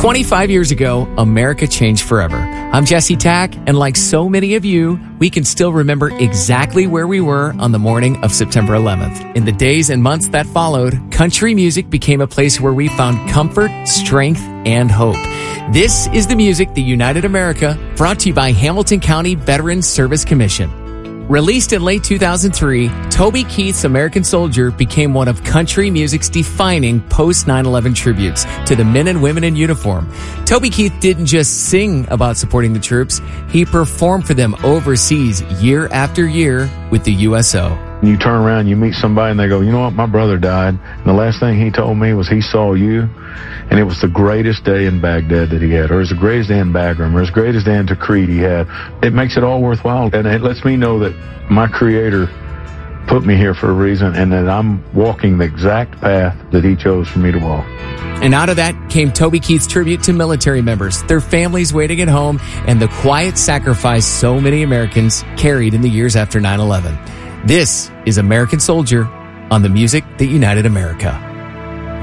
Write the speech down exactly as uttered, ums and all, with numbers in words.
twenty-five years ago, America changed forever. I'm Jesse Tack, and like so many of you, we can still remember exactly where we were on the morning of September eleventh. In the days and months that followed, country music became a place where we found comfort, strength, and hope. This is the music that united America, brought to you by Hamilton County Veterans Service Commission. Released in late two thousand three, Toby Keith's American Soldier became one of country music's defining post nine eleven tributes to the men and women in uniform. Toby Keith didn't just sing about supporting the troops, he performed for them overseas year after year with the U S O. You turn around, you meet somebody, and they go, you know what, my brother died. And the last thing he told me was he saw you, and it was the greatest day in Baghdad that he had, or it was the greatest day in Bagram, or his greatest day in Tikrit he had. It makes it all worthwhile, and it lets me know that my Creator put me here for a reason, and that I'm walking the exact path that he chose for me to walk. And out of that came Toby Keith's tribute to military members, their families waiting at home, and the quiet sacrifice so many Americans carried in the years after nine eleven. This is American Soldier on the music that united America.